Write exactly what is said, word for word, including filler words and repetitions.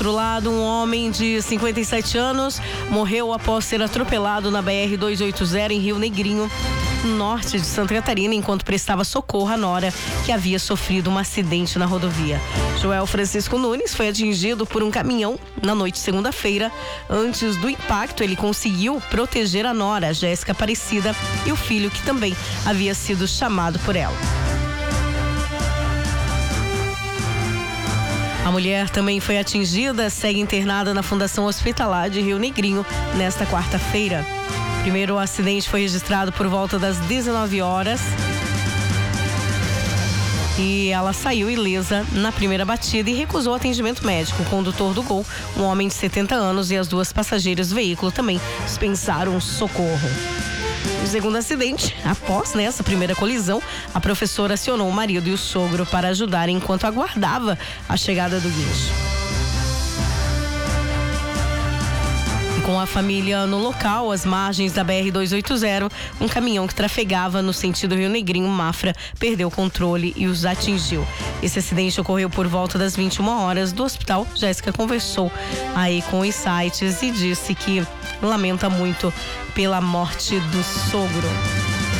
Do lado, um homem de cinquenta e sete anos morreu após ser atropelado na B R duzentos e oitenta em Rio Negrinho, norte de Santa Catarina, enquanto prestava socorro à nora que havia sofrido um acidente na rodovia. Joel Francisco Nunes foi atingido por um caminhão na noite de segunda-feira. Antes do impacto, ele conseguiu proteger a nora, Jéssica Aparecida, e o filho, que também havia sido chamado por ela. A mulher também foi atingida, segue internada na Fundação Hospitalar de Rio Negrinho nesta quarta-feira. Primeiro, o acidente foi registrado por volta das dezenove horas. E ela saiu ilesa na primeira batida e recusou atendimento médico. O condutor do Gol, um homem de setenta anos, e as duas passageiras do veículo também dispensaram socorro. No segundo acidente, após né, essa primeira colisão, a professora acionou o marido e o sogro para ajudar enquanto aguardava a chegada do guincho. Com a família no local, às margens da B R duzentos e oitenta, um caminhão que trafegava no sentido Rio Negrinho Mafra perdeu o controle e os atingiu. Esse acidente ocorreu por volta das vinte e uma horas do hospital. Jéssica conversou aí com os sites e disse que lamenta muito pela morte do sogro.